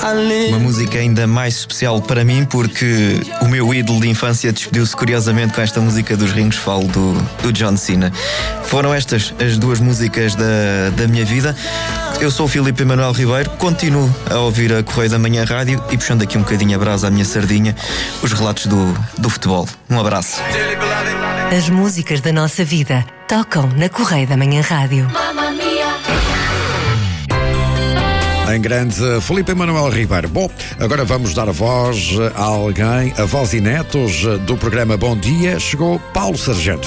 Uma música ainda mais especial para mim, porque o meu ídolo de infância despediu-se curiosamente com esta música dos Rings, falo do John Cena. Foram estas as duas músicas da minha vida. Eu sou o Filipe Emanuel Ribeiro, continuo a ouvir a Correio da Manhã Rádio e puxando aqui um bocadinho a brasa à minha sardinha, os relatos do futebol. Um abraço. As músicas da nossa vida tocam na Correio da Manhã Rádio. Em grande, Filipe Emanuel Ribeiro. Bom, agora vamos dar a voz a alguém, a voz e netos do programa Bom Dia. Chegou Paulo Sargento.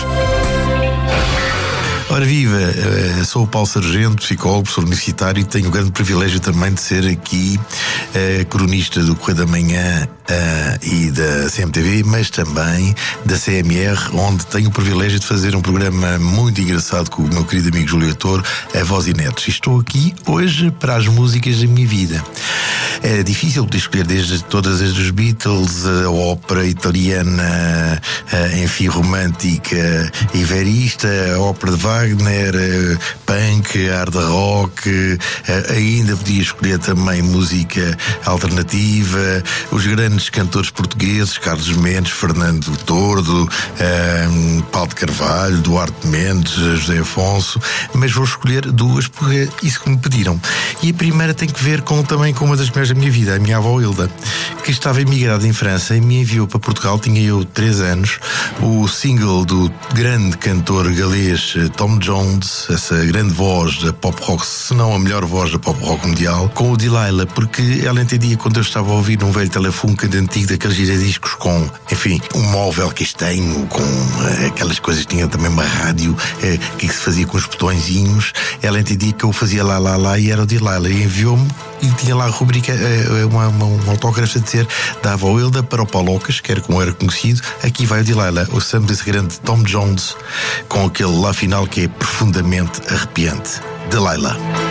Ora viva, sou o Paulo Sargento, psicólogo, professor universitário, e tenho o grande privilégio também de ser aqui cronista do Correio da Manhã e da CMTV, mas também da CMR, onde tenho o privilégio de fazer um programa muito engraçado com o meu querido amigo Júlio Toro, a Voz e Netos. E estou aqui hoje para as músicas da minha vida. É difícil de escolher desde todas as dos Beatles, a ópera italiana, enfim, romântica e verista, a ópera de Wagner, punk, hard rock, ainda podia escolher também música alternativa, os grandes cantores portugueses, Carlos Mendes, Fernando Tordo, Paulo de Carvalho, Duarte Mendes, José Afonso, mas vou escolher duas porque é isso que me pediram. E a primeira tem que ver também com uma das mulheres da minha vida, a minha avó Hilda, que estava emigrada em França e me enviou para Portugal, tinha eu 3 anos, o single do grande cantor galês Tom Jones, essa grande voz da pop rock, se não a melhor voz da pop rock mundial, com o Delilah, porque ela entendia quando eu estava a ouvir um velho telefone antigo, daqueles giradiscos com, enfim, um móvel castanho, com aquelas coisas, tinha também uma rádio que se fazia com os botõezinhos, ela entendia que eu fazia lá e era o Delilah, e enviou-me e tinha lá a rubrica, um autógrafo a dizer da avó Hilda para o Palocas, que era como era conhecido, aqui vai o Delilah, o samba desse grande Tom Jones, com aquele lá final que é profundamente arrepiante. Delilah.